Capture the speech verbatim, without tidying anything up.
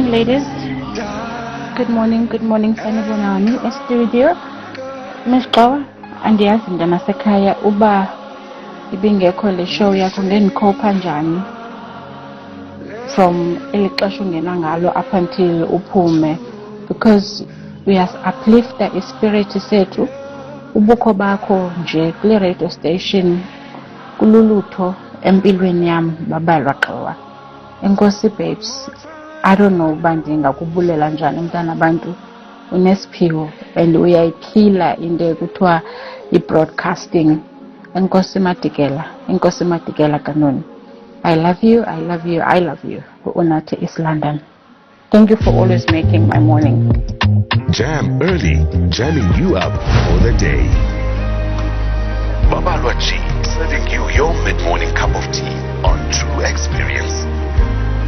morning, ladies. Good morning, good morning, sanibonani. Estudio. Miss Qawa, andiyazi mntanasekhaya uba ibingekho le show yakho ngendikhopha njani from eli xesha ungena ngalo up until uphume, because uyazi-uplifta ispirit sethu. Ubukho bakho nje kule radio station kululutho empilweni yam babalwa Qawa. Enkosi babes, I don't know uba ndingakubulela njani mntanabantu. Unesiphiwo and uyayiphila into ekuthiwa i-broadcasting. Enkosi Madikela, Enkosi Madikela Kanoni. I love you, I love you, I love you. Unathi East London. Thank you for always making my morning. Jam early, jamming you up for the day. Babalwa G, serving you your mid-morning cup of tea on True Experience.